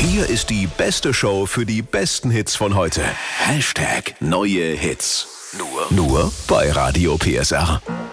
Hier ist die beste Show für die besten Hits von heute. Hashtag Neue Hits. Nur bei Radio PSR.